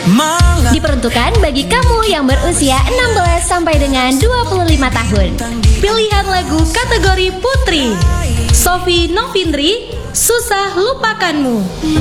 Diperuntukkan bagi kamu yang berusia 16 sampai dengan 25 tahun. Pilihan lagu kategori Putri, Sofi Novindri, Susah Lupakanmu.